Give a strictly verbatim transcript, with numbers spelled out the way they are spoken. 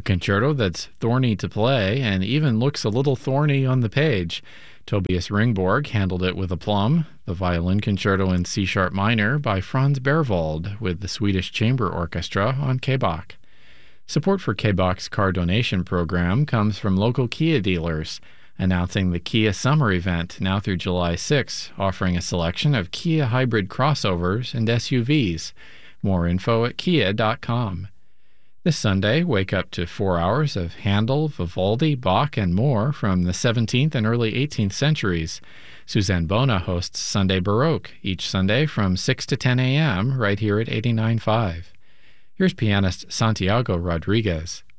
concerto that's thorny to play and even looks a little thorny on the page. Tobias Ringborg handled it with aplomb. The Violin Concerto in C-sharp minor by Franz Berwald with the Swedish Chamber Orchestra on K B O C. Support for K B O C's car donation program comes from local Kia dealers, announcing the Kia Summer Event now through July sixth, offering a selection of Kia hybrid crossovers and S U Vs. More info at kia dot com. This Sunday, wake up to four hours of Handel, Vivaldi, Bach, and more from the seventeenth and early eighteenth centuries. Suzanne Bona hosts Sunday Baroque each Sunday from six to ten a.m. right here at eighty-nine point five. Here's pianist Santiago Rodriguez.